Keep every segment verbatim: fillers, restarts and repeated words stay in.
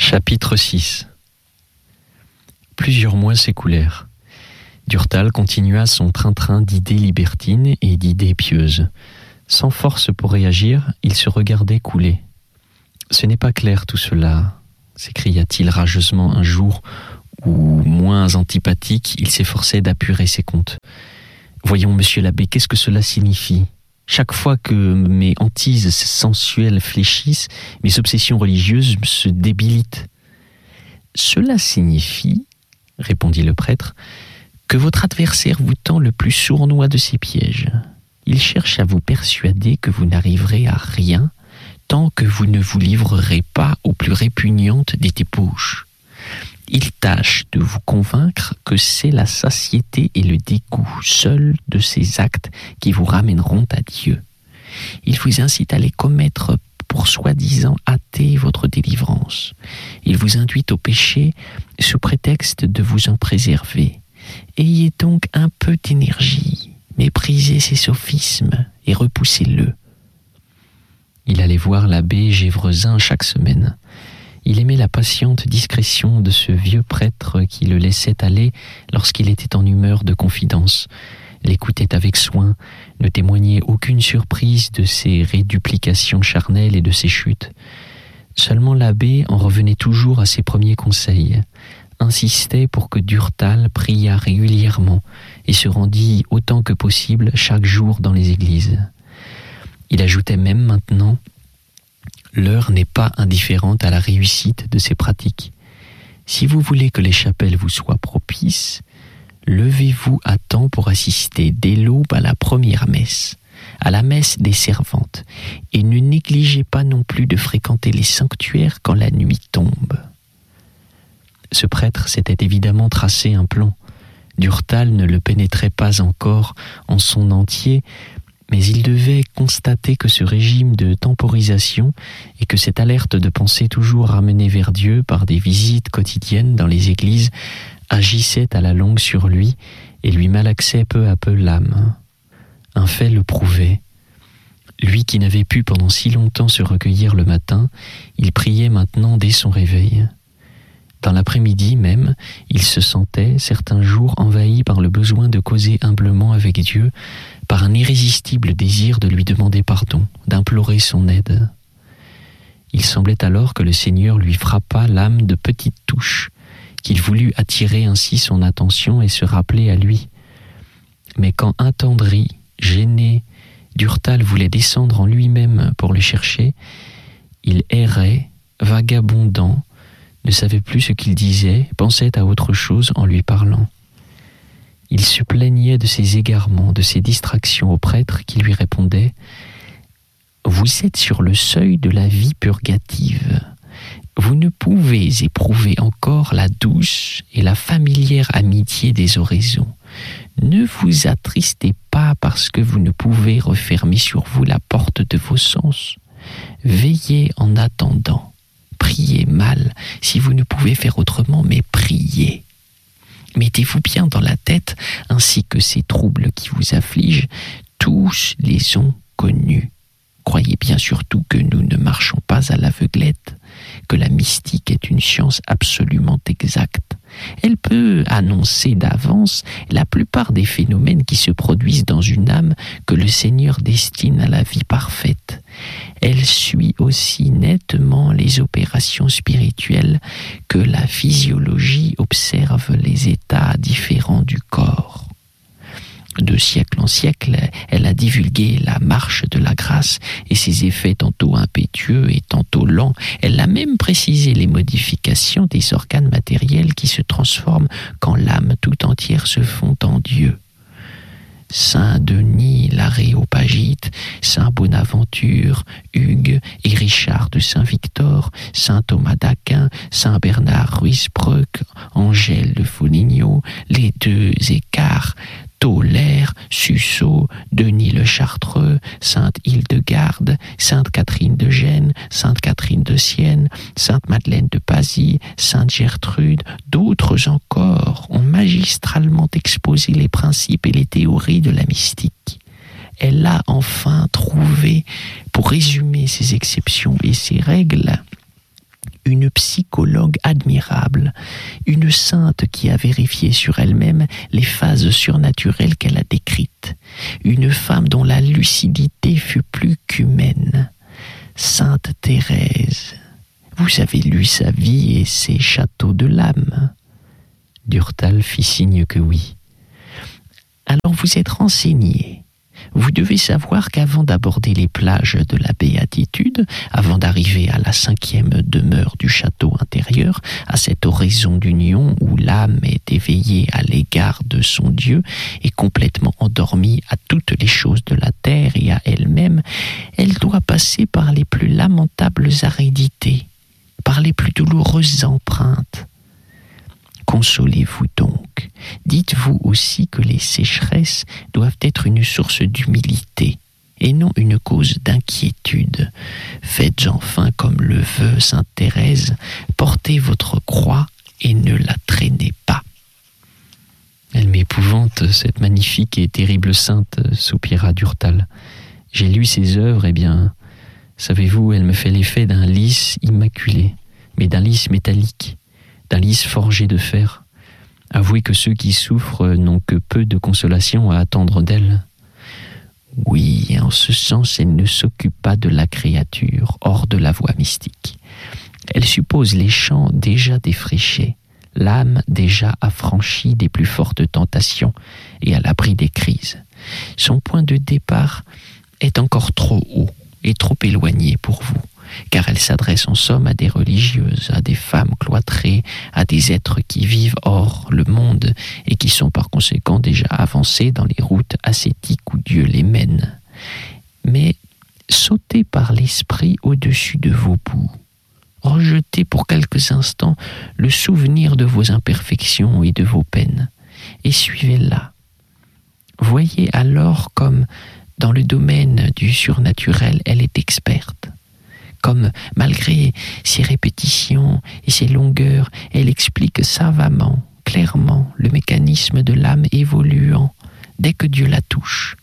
Chapitre six. Plusieurs mois s'écoulèrent. Durtal continua son train-train d'idées libertines et d'idées pieuses. Sans force pour réagir, il se regardait couler. « Ce n'est pas clair tout cela », s'écria-t-il rageusement un jour où, moins antipathique, il s'efforçait d'apurer ses comptes. « Voyons, monsieur l'abbé, qu'est-ce que cela signifie ? Chaque fois que mes hantises sensuelles fléchissent, mes obsessions religieuses se débilitent. »« Cela signifie, » répondit le prêtre, « que votre adversaire vous tend le plus sournois de ses pièges. Il cherche à vous persuader que vous n'arriverez à rien tant que vous ne vous livrerez pas aux plus répugnantes des débauches. Il tâche de vous convaincre que c'est la satiété et le dégoût seuls de ces actes qui vous ramèneront à Dieu. Il vous incite à les commettre pour soi-disant hâter votre délivrance. Il vous induit au péché sous prétexte de vous en préserver. Ayez donc un peu d'énergie, méprisez ces sophismes et repoussez-le. » Il allait voir l'abbé Gévrezin chaque semaine. Il aimait la patiente discrétion de ce vieux prêtre qui le laissait aller lorsqu'il était en humeur de confidence, l'écoutait avec soin, ne témoignait aucune surprise de ses réduplications charnelles et de ses chutes. Seulement l'abbé en revenait toujours à ses premiers conseils, insistait pour que Durtal priât régulièrement et se rendît autant que possible chaque jour dans les églises. Il ajoutait même maintenant: l'heure n'est pas indifférente à la réussite de ces pratiques. Si vous voulez que les chapelles vous soient propices, levez-vous à temps pour assister dès l'aube à la première messe, à la messe des servantes, et ne négligez pas non plus de fréquenter les sanctuaires quand la nuit tombe. Ce prêtre s'était évidemment tracé un plan. Durtal ne le pénétrait pas encore en son entier, mais il devait constater que ce régime de temporisation et que cette alerte de pensée toujours ramenée vers Dieu par des visites quotidiennes dans les églises agissait à la longue sur lui et lui malaxait peu à peu l'âme. Un fait le prouvait. Lui qui n'avait pu pendant si longtemps se recueillir le matin, il priait maintenant dès son réveil. Dans l'après-midi même, il se sentait, certains jours, envahi par le besoin de causer humblement avec Dieu, par un irrésistible désir de lui demander pardon, d'implorer son aide. Il semblait alors que le Seigneur lui frappât l'âme de petites touches, qu'il voulut attirer ainsi son attention et se rappeler à lui. Mais quand attendri, gêné, Durtal voulait descendre en lui-même pour le chercher, il errait, vagabondant, ne savait plus ce qu'il disait, pensait à autre chose en lui parlant. Il se plaignait de ses égarements, de ses distractions au prêtre qui lui répondait « Vous êtes sur le seuil de la vie purgative. Vous ne pouvez éprouver encore la douce et la familière amitié des oraisons. Ne vous attristez pas parce que vous ne pouvez refermer sur vous la porte de vos sens. Veillez en attendant. Priez mal si vous ne pouvez faire autrement, mais priez. Mettez-vous bien dans la tête, ainsi que ces troubles qui vous affligent, tous les ont connus. Croyez bien surtout que nous ne marchons pas à l'aveuglette, que la mystique est une science absolument exacte. Elle peut annoncer d'avance la plupart des phénomènes qui se produisent dans une âme que le Seigneur destine à la vie parfaite. Elle suit aussi nettement les opérations spirituelles que la physiologie observe les états différents du corps. De siècle en siècle, elle a divulgué la marche de la grâce et ses effets tantôt impétueux et tantôt lents. Elle a même précisé les modifications des organes matériels qui se transforment quand l'âme tout entière se fond en Dieu. Saint Denis l'Aréopagite, Saint Bonaventure, Hugues et Richard de Saint-Victor, Saint Thomas d'Aquin, Saint Bernard Ruysbroeck, Angèle de Foligno, les deux écarts, Tolaire, Sussot, Denis le Chartreux, Sainte Hildegarde, Sainte Catherine de Gênes, Sainte Catherine de Sienne, Sainte Madeleine de Pasie, Sainte Gertrude, d'autres encore ont magistralement exposé les principes et les théories de la mystique. Elle a enfin trouvé, pour résumer ces exceptions et ces règles, une psychologue admirable, une sainte qui a vérifié sur elle-même les phases surnaturelles qu'elle a décrites, une femme dont la lucidité fut plus qu'humaine. Sainte Thérèse, vous avez lu sa vie et ses châteaux de l'âme? Durtal fit signe que oui. Alors vous êtes renseigné. Vous devez savoir qu'avant d'aborder les plages de la béatitude, avant d'arriver à la cinquième demeure du château intérieur, à cette oraison d'union où l'âme est éveillée à l'égard de son Dieu et complètement endormie à toutes les choses de la terre et à elle-même, elle doit passer par les plus lamentables aridités, par les plus douloureuses empreintes. Consolez-vous donc. Dites-vous aussi que les sécheresses doivent être une source d'humilité et non une cause d'inquiétude. Faites enfin comme le veut sainte Thérèse, portez votre croix et ne la traînez pas. Elle m'épouvante, cette magnifique et terrible sainte, soupira Durtal. J'ai lu ses œuvres, et bien, savez-vous, elle me fait l'effet d'un lys immaculé, mais d'un lys métallique, d'un lys forgé de fer. Avouez que ceux qui souffrent n'ont que peu de consolation à attendre d'elle. Oui, en ce sens, elle ne s'occupe pas de la créature, hors de la voie mystique. Elle suppose les champs déjà défrichés, l'âme déjà affranchie des plus fortes tentations et à l'abri des crises. Son point de départ est encore trop haut et trop éloigné pour vous, car elle s'adresse en somme à des religieuses, à des femmes cloîtrées, à des êtres qui vivent hors le monde et qui sont par conséquent déjà avancés dans les routes ascétiques où Dieu les mène. Mais sautez par l'esprit au-dessus de vos bouts. Rejetez pour quelques instants le souvenir de vos imperfections et de vos peines, et suivez-la. Voyez alors comme, dans le domaine du surnaturel, elle est experte. Comme, malgré ses répétitions et ses longueurs, elle explique savamment, clairement, le mécanisme de l'âme évoluant dès que Dieu la touche.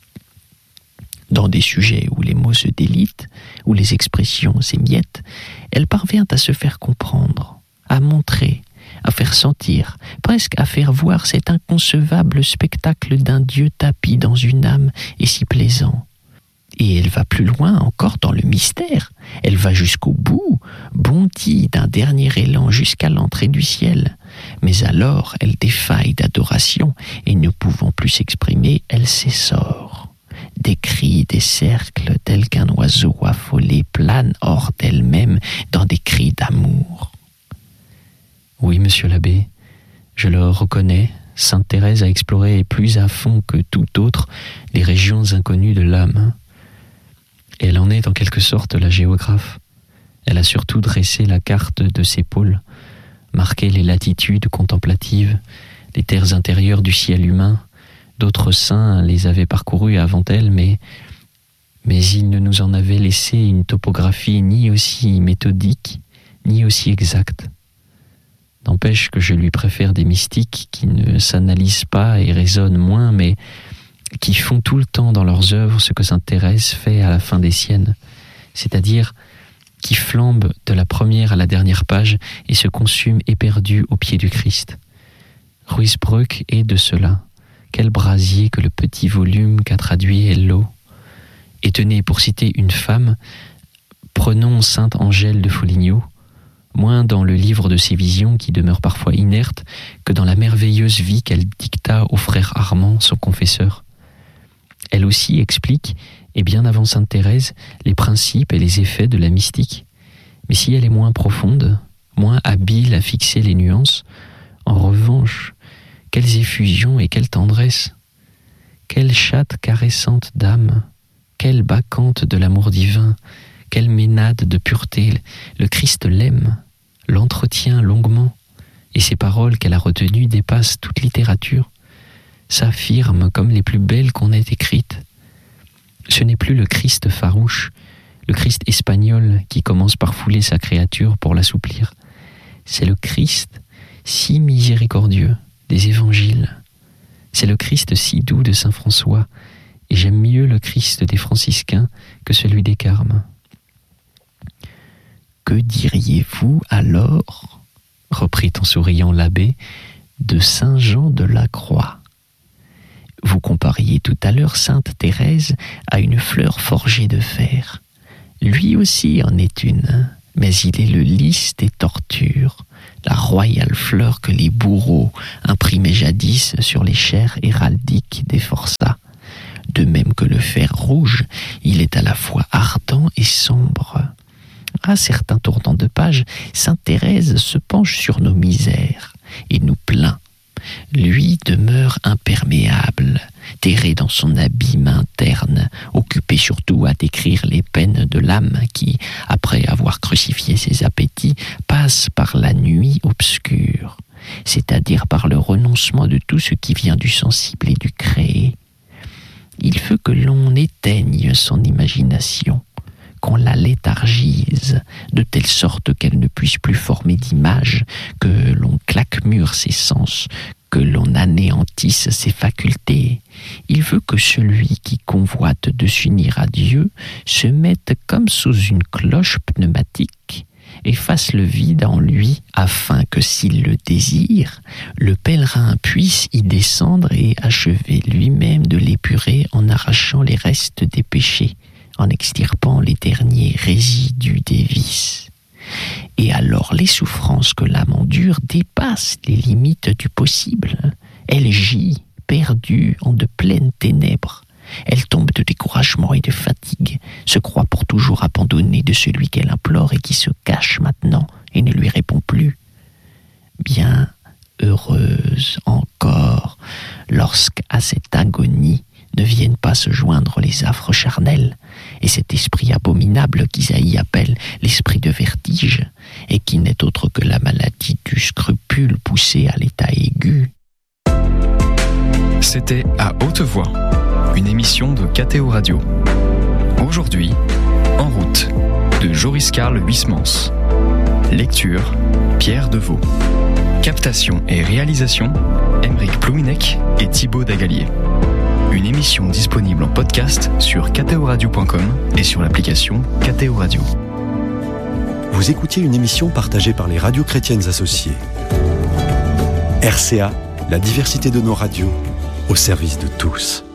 Dans des sujets où les mots se délitent, où les expressions s'émiettent, elle parvient à se faire comprendre, à montrer, à faire sentir, presque à faire voir cet inconcevable spectacle d'un Dieu tapi dans une âme et si plaisant. Et elle va plus loin encore dans le mystère. Elle va jusqu'au bout, bondit d'un dernier élan jusqu'à l'entrée du ciel. Mais alors, elle défaille d'adoration et ne pouvant plus s'exprimer, elle s'essore. Des cris, des cercles, tels qu'un oiseau affolé plane hors d'elle-même dans des cris d'amour. Oui, monsieur l'abbé, je le reconnais, sainte Thérèse a exploré plus à fond que tout autre les régions inconnues de l'âme. Et elle en est en quelque sorte la géographe. Elle a surtout dressé la carte de ses pôles, marqué les latitudes contemplatives, les terres intérieures du ciel humain. D'autres saints les avaient parcourues avant elle, mais, mais ils ne nous en avaient laissé une topographie ni aussi méthodique, ni aussi exacte. N'empêche que je lui préfère des mystiques qui ne s'analysent pas et raisonnent moins, mais qui font tout le temps dans leurs œuvres ce que sainte Thérèse fait à la fin des siennes, c'est-à-dire qui flambent de la première à la dernière page et se consument éperdus au pied du Christ. Ruysbroeck est de cela. Quel brasier que le petit volume qu'a traduit Hello. Et tenez, pour citer une femme, prenons sainte Angèle de Foligno, moins dans le livre de ses visions qui demeure parfois inerte que dans la merveilleuse vie qu'elle dicta au frère Armand, son confesseur. Elle aussi explique, et bien avant sainte Thérèse, les principes et les effets de la mystique. Mais si elle est moins profonde, moins habile à fixer les nuances, en revanche, quelles effusions et quelle tendresse! Quelle chatte caressante d'âme! Quelle bacchante de l'amour divin! Quelle ménade de pureté! Le Christ l'aime, l'entretient longuement, et ses paroles qu'elle a retenues dépassent toute littérature, s'affirment comme les plus belles qu'on ait écrites. Ce n'est plus le Christ farouche, le Christ espagnol qui commence par fouler sa créature pour l'assouplir. C'est le Christ si miséricordieux des évangiles. C'est le Christ si doux de saint François, et j'aime mieux le Christ des franciscains que celui des carmes. Que diriez-vous alors, reprit en souriant l'abbé, de saint Jean de la Croix? Vous compariez tout à l'heure sainte Thérèse à une fleur forgée de fer. Lui aussi en est une, mais il est le lys des tortures, la royale fleur que les bourreaux imprimaient jadis sur les chairs héraldiques des forçats. De même que le fer rouge, il est à la fois ardent et sombre. À certains tournants de page, sainte Thérèse se penche sur nos misères et nous plaint. Lui demeure imperméable, terré dans son abîme interne, occupé surtout à décrire les peines de l'âme qui, après avoir crucifié ses appétits, passe par la nuit obscure, c'est-à-dire par le renoncement de tout ce qui vient du sensible et du créé. Il faut que l'on éteigne son imagination, qu'on la léthargise, de telle sorte qu'elle ne puisse plus former d'images, que l'on claque-mure ses sens, que l'on anéantisse ses facultés. Il veut que celui qui convoite de s'unir à Dieu se mette comme sous une cloche pneumatique et fasse le vide en lui, afin que s'il le désire, le pèlerin puisse y descendre et achever lui-même de l'épurer en arrachant les restes des péchés, en extirpant les derniers résidus des vices. Et alors les souffrances que l'âme endure dépassent les limites du possible. Elle gît, perdue en de pleines ténèbres. Elle tombe de découragement et de fatigue, se croit pour toujours abandonnée de celui qu'elle implore et qui se cache maintenant et ne lui répond plus. Bien heureuse encore, lorsqu'à cette agonie ne viennent pas se joindre les affres charnels, et cet esprit abominable qu'Isaïe appelle l'esprit de vertige, et qui n'est autre que la maladie du scrupule poussée à l'état aigu. C'était À Haute Voix, une émission de K T O Radio. Aujourd'hui, En route, de Joris Karl Huysmans. Lecture, Pierre Deveau. Captation et réalisation, Aymeric Plouinec et Thibaut Dagalier. Une émission disponible en podcast sur k t o radio point com et sur l'application K T O Radio. Vous écoutiez une émission partagée par les radios chrétiennes associées. R C A, la diversité de nos radios, au service de tous.